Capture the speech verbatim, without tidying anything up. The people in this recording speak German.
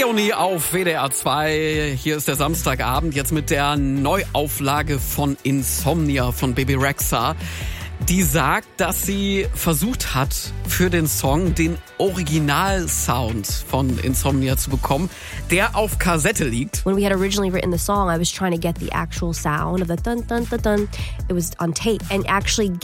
Leonie auf W D R zwei. Hier ist der Samstagabend, jetzt mit der Neuauflage von Insomnia von Bebe Rexha. Die sagt, dass sie versucht hat, für den Song den Original-Sound von Insomnia zu bekommen, der auf Kassette liegt. When we had originally written the song, I was trying to get the actual sound of the dun dun dun dun. It was on tape, and actually